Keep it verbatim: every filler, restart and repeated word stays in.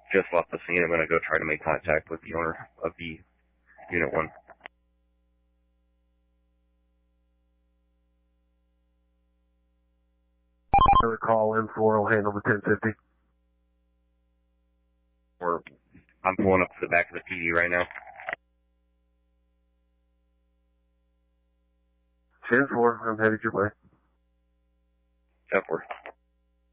just left the scene. I'm going to go try to make contact with the owner of the Unit one. Another call in for will handle the ten fifty. Or I'm pulling up to the back of the T V right now. ten four, I'm headed your way. ten four.